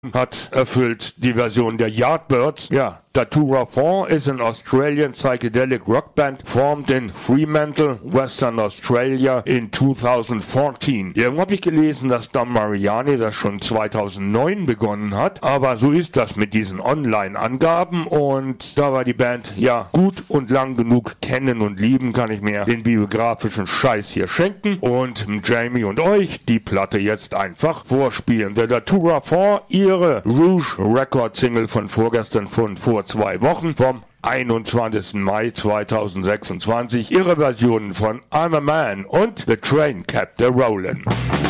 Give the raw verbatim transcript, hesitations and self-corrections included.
hat erfüllt die Version der Yardbirds. Ja, Datura four is an Australian psychedelic rock band formed in Fremantle, Western Australia in twenty fourteen. Irgendwo habe ich gelesen, dass Dom Mariani das schon zweitausendneun begonnen hat, aber so ist das mit diesen Online-Angaben und da war die Band ja gut und lang genug kennen und lieben, kann ich mir den biografischen Scheiß hier schenken und Jamie und euch die Platte jetzt einfach vorspielen. The Datura four, ihre Rouge Record Single von vorgestern, von vor zwei Wochen, vom einundzwanzigsten Mai zweitausendsechsundzwanzig, ihre Versionen von I'm a Man und The Train Kept a Rollin'.